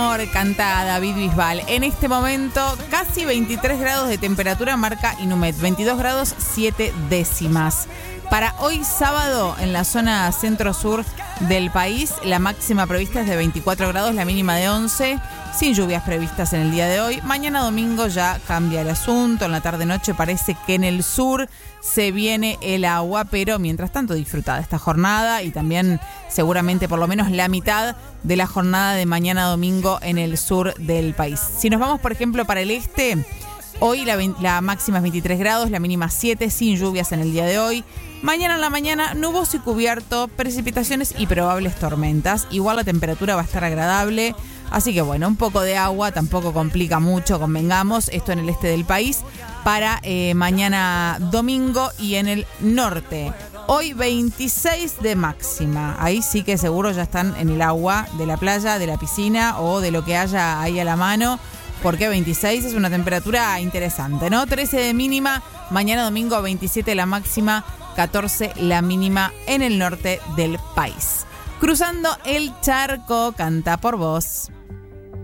Canta David Bisbal. En este momento, casi 23 grados de temperatura marca Inumet, 22 grados 7 décimas. Para hoy sábado, en la zona centro-sur del país, la máxima prevista es de 24 grados, la mínima de 11, sin lluvias previstas en el día de hoy. Mañana domingo ya cambia el asunto, en la tarde-noche parece que en el sur se viene el agua, pero mientras tanto disfruta de esta jornada y también seguramente por lo menos la mitad de la jornada de mañana domingo en el sur del país. Si nos vamos, por ejemplo, para el este, hoy la máxima es 23 grados, la mínima 7, sin lluvias en el día de hoy. Mañana en la mañana, nuboso y cubierto, precipitaciones y probables tormentas. Igual la temperatura va a estar agradable, así que bueno, un poco de agua tampoco complica mucho, convengamos, esto en el este del país, para mañana domingo y en el norte. Hoy 26 de máxima, ahí sí que seguro ya están en el agua de la playa, de la piscina o de lo que haya ahí a la mano, porque 26 es una temperatura interesante, ¿no? 13 de mínima, mañana domingo 27 la máxima, 14 la mínima en el norte del país. Cruzando el charco, Canta por Vos.